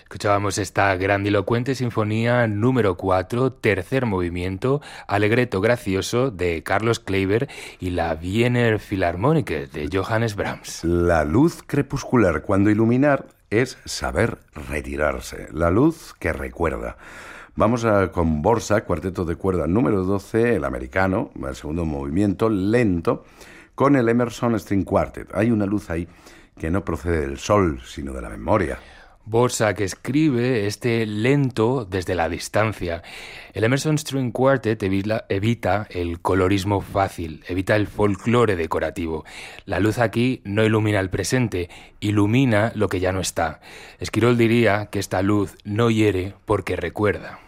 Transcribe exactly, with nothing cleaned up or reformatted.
Escuchábamos esta grandilocuente sinfonía número cuatro, tercer movimiento, Allegretto gracioso de Carlos Kleiber y la Wiener Philharmoniker de Johannes Brahms. La luz crepuscular, cuando iluminar es saber retirarse. La luz que recuerda. Vamos a, con Borsa, cuarteto de cuerda número doce, el americano, el segundo movimiento, lento, con el Emerson String Quartet. Hay una luz ahí que no procede del sol, sino de la memoria. Borsa, que escribe este lento desde la distancia. El Emerson String Quartet evita, evita el colorismo fácil, evita el folclore decorativo. La luz aquí no ilumina el presente, ilumina lo que ya no está. Esquirol diría que esta luz no hiere porque recuerda.